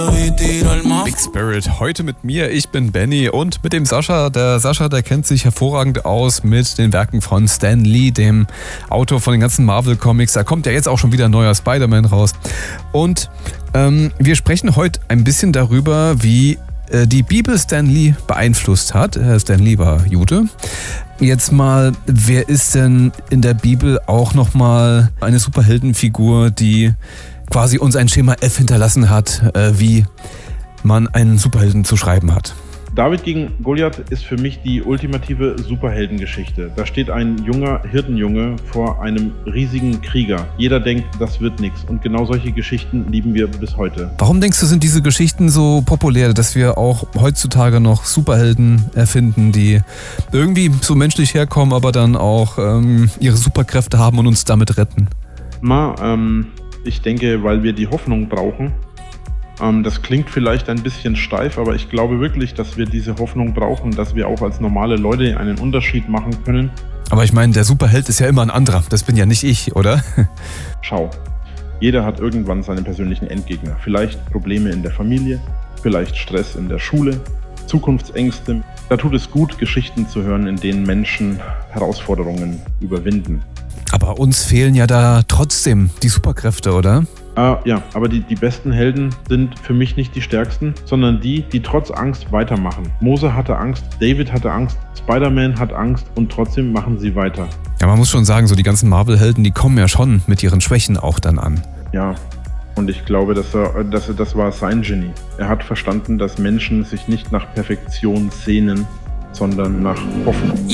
Big Spirit, heute mit mir, ich bin Benny und mit dem Sascha. Der Sascha, der kennt sich hervorragend aus mit den Werken von Stan Lee, dem Autor von den ganzen Marvel-Comics. Da kommt ja jetzt auch schon wieder ein neuer Spider-Man raus. Und wir sprechen heute ein bisschen darüber, wie die Bibel Stan Lee beeinflusst hat. Stan Lee war Jude. Jetzt mal, wer ist denn in der Bibel auch nochmal eine Superheldenfigur, die quasi uns ein Schema F hinterlassen hat, wie man einen Superhelden zu schreiben hat? David gegen Goliath ist für mich die ultimative Superheldengeschichte. Da steht ein junger Hirtenjunge vor einem riesigen Krieger. Jeder denkt, das wird nichts. Und genau solche Geschichten lieben wir bis heute. Warum denkst du, sind diese Geschichten so populär, dass wir auch heutzutage noch Superhelden erfinden, die irgendwie so menschlich herkommen, aber dann auch ihre Superkräfte haben und uns damit retten? Ich denke, weil wir die Hoffnung brauchen. Das klingt vielleicht ein bisschen steif, aber ich glaube wirklich, dass wir diese Hoffnung brauchen, dass wir auch als normale Leute einen Unterschied machen können. Aber ich meine, der Superheld ist ja immer ein anderer. Das bin ja nicht ich, oder? Schau, jeder hat irgendwann seinen persönlichen Endgegner. Vielleicht Probleme in der Familie, vielleicht Stress in der Schule, Zukunftsängste. Da tut es gut, Geschichten zu hören, in denen Menschen Herausforderungen überwinden. Aber uns fehlen ja da trotzdem die Superkräfte, oder? Ja, aber die besten Helden sind für mich nicht die stärksten, sondern die trotz Angst weitermachen. Mose hatte Angst, David hatte Angst, Spider-Man hat Angst und trotzdem machen sie weiter. Ja, man muss schon sagen, so die ganzen Marvel-Helden, die kommen ja schon mit ihren Schwächen auch dann an. Ja, und ich glaube, das war sein Genie. Er hat verstanden, dass Menschen sich nicht nach Perfektion sehnen, sondern nach Hoffnung.